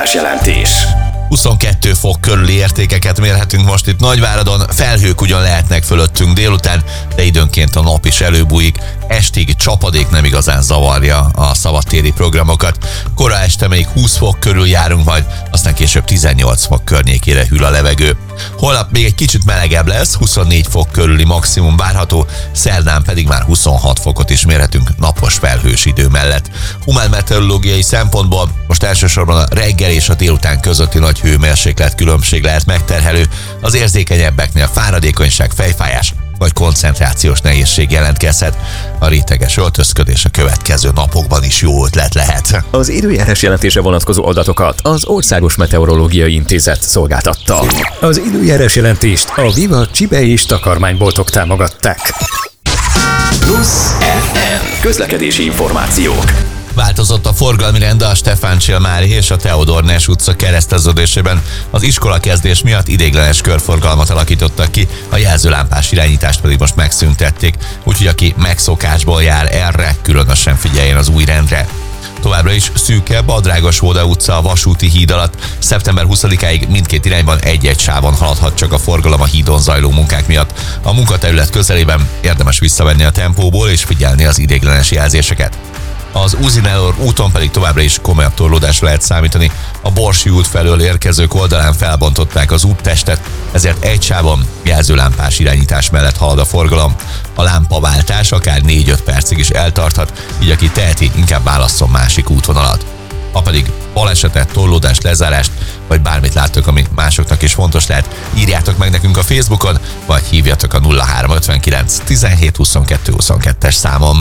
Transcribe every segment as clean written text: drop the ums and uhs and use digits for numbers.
időjárás jelentés. 22 fok körüli értékeket mérhetünk most itt Nagyváradon, felhők ugyan lehetnek fölöttünk délután, de időnként a nap is előbújik, estig csapadék nem igazán zavarja a szabadtéri programokat. Kora este még 20 fok körül járunk majd, aztán később 18 fok környékére hűl a levegő. Holnap még egy kicsit melegebb lesz, 24 fok körüli maximum várható, szerdán pedig már 26 fokot is mérhetünk napos felhős idő mellett. Humán meteorológiai szempontból most elsősorban a reggel és a délután közötti nagy hőmérséklet különbség lehet megterhelő, az érzékenyebbeknél fáradékonyság, fejfájás vagy koncentrációs nehézség jelentkezhet. A réteges öltözködés a következő napokban is jó ötlet lehet. Az időjárás jelentésre vonatkozó adatokat az Országos Meteorológiai Intézet szolgáltatta. Az időjárás jelentést a Viva Csibe és takarmányboltok támogatták. Plusz FM közlekedési információk. Változott a forgalmi rend a Stefán Csilmári és a Teodor Nes utca kereszteződésében. Az iskolakezdés miatt ideiglenes körforgalmat alakítottak ki, a jelzőlámpás irányítást pedig most megszüntették, úgyhogy aki megszokásból jár erre, különösen figyeljen az új rendre. Továbbra is szűkebb a Drágosvoda utca a vasúti híd alatt. Szeptember 20-áig mindkét irányban egy-egy sávon haladhat csak a forgalom a hídon zajló munkák miatt. A munkaterület közelében érdemes visszavenni a tempóból és figyelni az ideiglenes jelzéseket. Az Uzi-Nelor úton pedig továbbra is komolyabb torlódásra lehet számítani. A Borsi út felől érkezők oldalán felbontották az úttestet, ezért egy sávon jelzőlámpás irányítás mellett halad a forgalom. A lámpaváltás akár 4-5 percig is eltarthat, így aki teheti, inkább válasszon másik útvonalat. Ha pedig balesetet, torlódást, lezárást, vagy bármit láttok, ami másoknak is fontos lehet, írjátok meg nekünk a Facebookon, vagy hívjatok a 0359 17 22 22-es számon.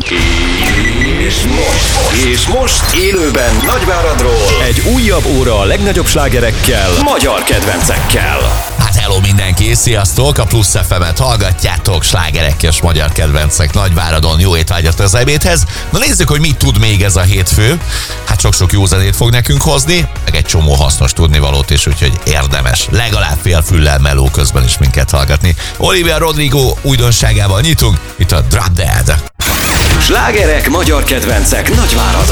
És most élőben Nagyváradról egy újabb óra a legnagyobb slágerekkel, magyar kedvencekkel. Hát hello mindenki, sziasztok! A Plusz FM-et hallgatjátok, slágerek és magyar kedvencek Nagyváradon. Jó étvágyat az ebédhez. Na nézzük, hogy mit tud még ez a hétfő. Hát sok-sok jó zenét fog nekünk hozni, meg egy csomó hasznos tudnivalót is, úgyhogy érdemes legalább fél füllel meló közben is minket hallgatni. Olivia Rodrigo újdonságával nyitunk, itt a Drop Dead. Slágerek, magyar kedvencek Nagyváradon.